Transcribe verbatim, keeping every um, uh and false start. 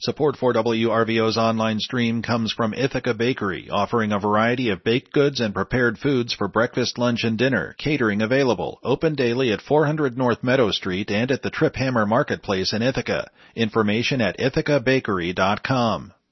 Support for W R V O's online stream comes from Ithaca Bakery, offering a variety of baked goods and prepared foods for breakfast, lunch, and dinner. Catering available. Open daily at four hundred North Meadow Street and at the Trip Hammer Marketplace in Ithaca. Information at ithaca bakery dot com.